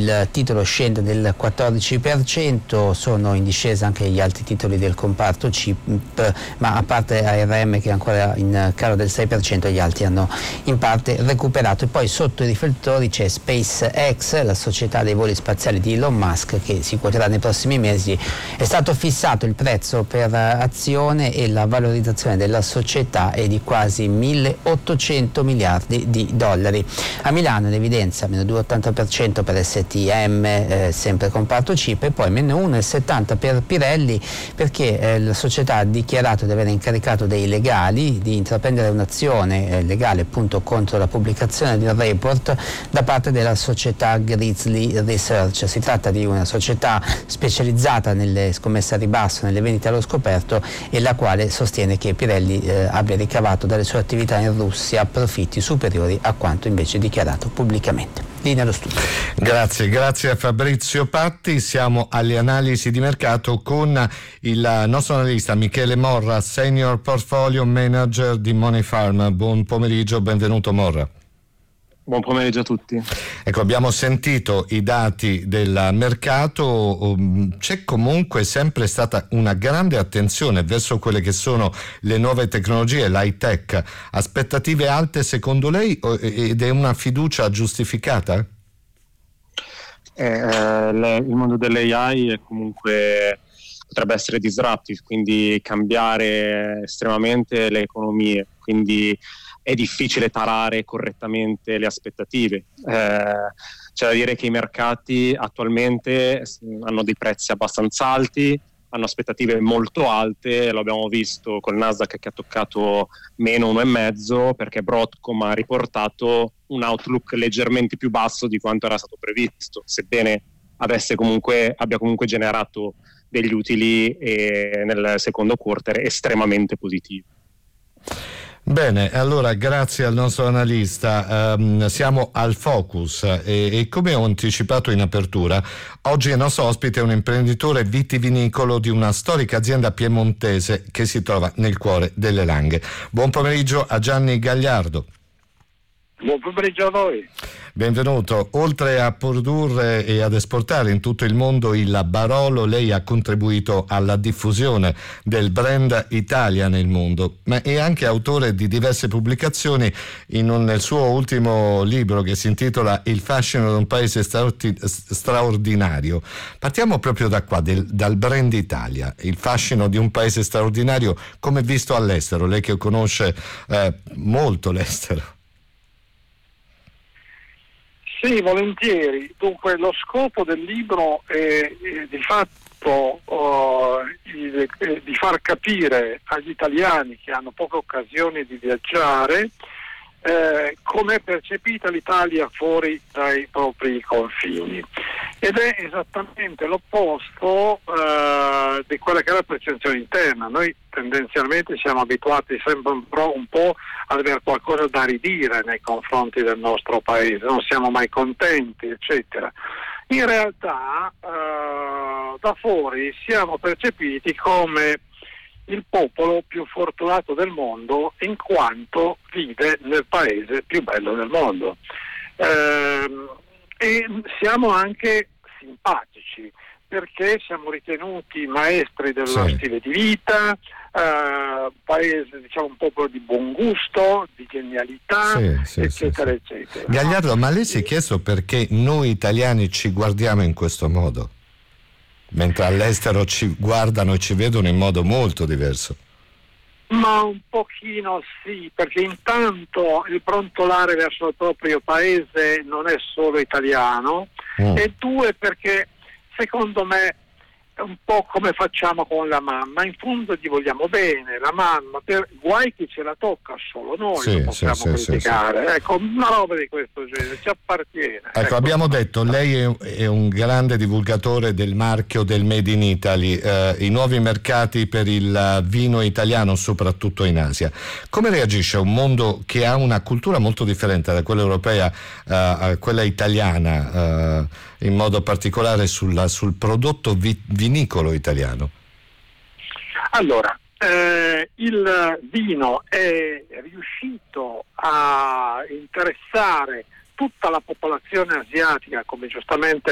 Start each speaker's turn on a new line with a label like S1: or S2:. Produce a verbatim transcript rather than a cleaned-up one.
S1: il titolo scende del quattordici per cento, sono in discesa anche gli altri titoli del comparto chip, ma a parte A R M che è ancora in calo del sei per cento, gli altri hanno in parte recuperato. E poi sotto i riflettori c'è SpaceX, la società dei voli spaziali di Elon Musk, che si quoterà nei prossimi mesi. È stato fissato il prezzo per azione e la valorizzazione della società è di quasi milleottocento miliardi di dollari. A Milano in evidenza meno due virgola ottanta per cento per S T M, eh, sempre comparto chip, e poi meno uno virgola settanta per cento per Pirelli, perché eh, la società ha dichiarato di aver incaricato dei legali di intraprendere un'azione eh, legale appunto contro la pubblicazione del report da parte della società Grizzly Research. Si tratta di una società specializzata nelle scommesse a ribasso, nelle vendite allo scoperto, e la quale sostiene che Pirelli eh, abbia ricavato dalle sue attività in Russia profitti superiori a quanto invece dichiarato pubblicamente. Linea allo studio.
S2: Grazie, grazie a Fabrizio Patti. Siamo alle analisi di mercato con il nostro analista Michele Morra, Senior Portfolio Manager di Money Farm. Buon pomeriggio, benvenuto Morra.
S3: Buon pomeriggio a tutti.
S2: Ecco, abbiamo sentito i dati del mercato, c'è comunque sempre stata una grande attenzione verso quelle che sono le nuove tecnologie, l'high tech. Aspettative alte secondo lei ed è una fiducia giustificata?
S3: Eh, eh, le, il mondo dell'A I è comunque potrebbe essere disruptive, quindi cambiare estremamente le economie, quindi è difficile tarare correttamente le aspettative. Eh, c'è da dire che i mercati attualmente hanno dei prezzi abbastanza alti, hanno aspettative molto alte, lo abbiamo visto col Nasdaq che ha toccato meno uno e mezzo, perché Broadcom ha riportato un outlook leggermente più basso di quanto era stato previsto, sebbene avesse comunque, abbia comunque generato degli utili eh, nel secondo quarter estremamente positivi.
S2: Bene, allora grazie al nostro analista. Um, siamo al Focus e, e come ho anticipato in apertura, oggi il nostro ospite è un imprenditore vitivinicolo di una storica azienda piemontese che si trova nel cuore delle Langhe. Buon pomeriggio a Gianni Gagliardo.
S4: Buon pomeriggio a voi.
S2: Benvenuto. Oltre a produrre e ad esportare in tutto il mondo il Barolo, lei ha contribuito alla diffusione del brand Italia nel mondo, ma è anche autore di diverse pubblicazioni in un, nel suo ultimo libro che si intitola Il fascino di un paese straordinario. Partiamo proprio da qua, del, dal brand Italia, il fascino di un paese straordinario come visto all'estero, lei che conosce eh, molto l'estero.
S4: Sì, volentieri. Dunque, lo scopo del libro è, è di fatto uh, di, di far capire agli italiani che hanno poche occasioni di viaggiare eh, come è percepita l'Italia fuori dai propri confini. Ed è esattamente l'opposto uh, di quella che è la percezione interna. Noi tendenzialmente siamo abituati sempre un po', un po' ad avere qualcosa da ridire nei confronti del nostro paese, non siamo mai contenti, eccetera. In realtà uh, da fuori siamo percepiti come il popolo più fortunato del mondo in quanto vive nel paese più bello del mondo. Uh, e siamo anche simpatici perché siamo ritenuti maestri dello sì. stile di vita, uh, paese, diciamo, un popolo di buon gusto, di genialità, sì, sì, eccetera, sì, sì. eccetera.
S2: Gagliardo, ma lei si è chiesto perché noi italiani ci guardiamo in questo modo, mentre all'estero ci guardano e ci vedono in modo molto diverso?
S4: Ma un pochino sì, perché intanto il brontolare verso il proprio paese non è solo italiano, mm. e due perché secondo me è un po' come facciamo con la mamma, in fondo gli vogliamo bene, la mamma, per guai che ce la tocca solo noi, sì, lo possiamo sì, criticare, sì, sì. Ecco, una roba di questo genere, ci appartiene.
S2: Ecco,
S4: ecco.
S2: Abbiamo detto, lei è, è un grande divulgatore del marchio del Made in Italy, eh, i nuovi mercati per il vino italiano, soprattutto in Asia. Come reagisce un mondo che ha una cultura molto differente da quella europea eh, a quella italiana, eh, in modo particolare sulla, sul prodotto vi, vinicolo italiano?
S4: Allora, eh, il vino è riuscito a interessare tutta la popolazione asiatica, come giustamente